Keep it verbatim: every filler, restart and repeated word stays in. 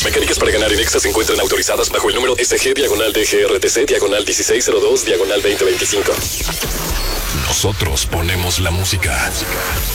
Mecánicas para ganar en Exa se encuentran autorizadas bajo el número S G diagonal D G R T C diagonal dieciséis cero dos diagonal veinte veinticinco. Nosotros ponemos la música.